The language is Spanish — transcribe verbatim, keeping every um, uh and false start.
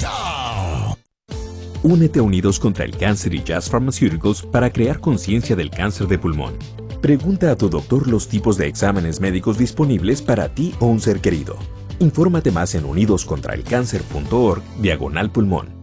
Únete a Unidos contra el Cáncer y Jazz Pharmaceuticals para crear conciencia del cáncer de pulmón. Pregunta a tu doctor los tipos de exámenes médicos disponibles para ti o un ser querido. Infórmate más en unidos contra el cáncer punto org diagonal pulmón.